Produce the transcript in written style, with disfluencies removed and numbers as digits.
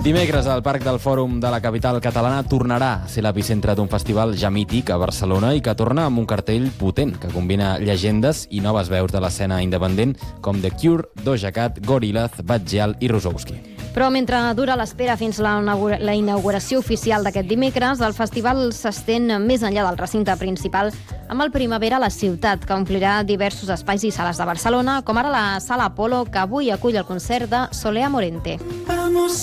Dimecres, el Parc del Fòrum de la capital catalana tornarà a ser l'epicentre d'un festival ja mític a Barcelona i que torna amb un cartell potent que combina llegendes i noves veus de l'escena independent com The Cure, Doja Cat, Gorillaz, Bad Gyal i Rozowski. Però mentre dura l'espera fins la inauguració oficial d'aquest dimecres, el festival s'estén més enllà del recinte principal amb el Primavera a la ciutat, que omplirà diversos espais i sales de Barcelona, com ara la Sala Apolo, que avui acull el concert de Soler Amorente.